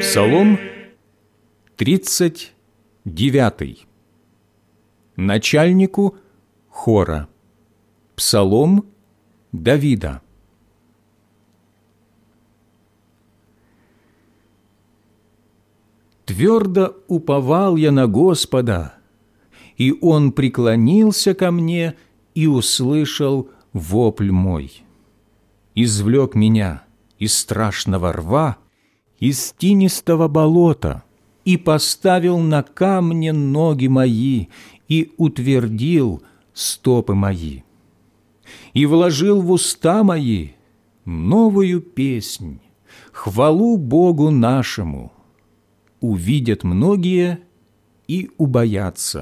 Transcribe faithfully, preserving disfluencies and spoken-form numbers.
Псалом тридцать девятый. Начальнику хора. Псалом Давида. Твердо уповал я на Господа, и Он преклонился ко мне и услышал вопль мой. Извлек меня из страшного рва, из тинистого болота, и поставил на камне ноги мои, и утвердил стопы мои, и вложил в уста мои новую песнь, хвалу Богу нашему. Увидят многие и убоятся,